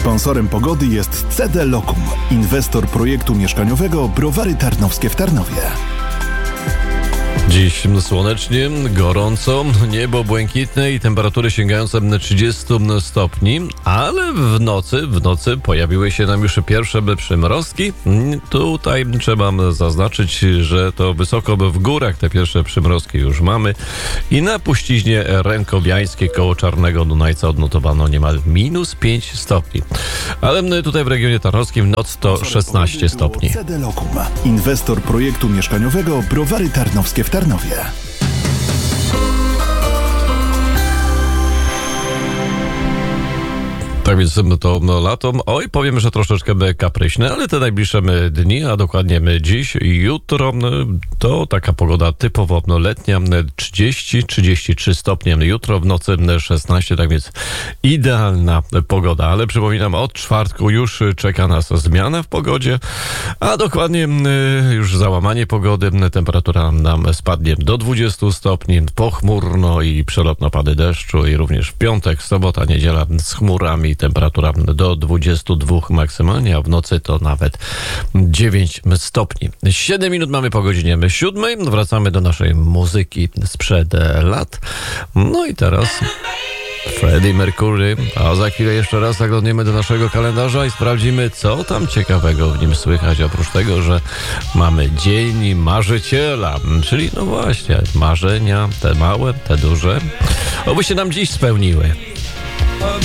Sponsorem pogody jest CD Locum, inwestor projektu mieszkaniowego Browary Tarnowskie w Tarnowie. Dziś słonecznie, gorąco, niebo błękitne i temperatury sięgające 30 stopni, ale w nocy pojawiły się nam już pierwsze przymrozki. Tutaj trzeba zaznaczyć, że to wysoko w górach te pierwsze przymrozki już mamy i na puściźnie rękowiańskiej koło Czarnego Dunajca odnotowano niemal -5 stopni. Ale tutaj w regionie tarnowskim noc to 16 stopni. CD Locum, inwestor projektu mieszkaniowego Browary Tarnowskie w Tarnowie. Tak więc to lato, powiem, że troszeczkę kapryśne, ale te najbliższe dni, a dokładnie dziś i jutro, to taka pogoda typowo letnia, 30-33 stopnie, jutro w nocy 16, tak więc idealna pogoda, ale przypominam, od czwartku już czeka nas zmiana w pogodzie, a dokładnie już załamanie pogody, temperatura nam spadnie do 20 stopni, pochmurno i przelotne opady deszczu i również w piątek, sobota, niedziela z chmurami, temperatura do 22 maksymalnie, a w nocy to nawet 9 stopni. 7 minut mamy po godzinie 7. Wracamy do naszej muzyki sprzed lat. No i teraz Freddie Mercury, a za chwilę jeszcze raz zaglądniemy do naszego kalendarza i sprawdzimy, co tam ciekawego w nim słychać, oprócz tego, że mamy Dzień Marzyciela, czyli no właśnie, marzenia, te małe, te duże, oby się nam dziś spełniły.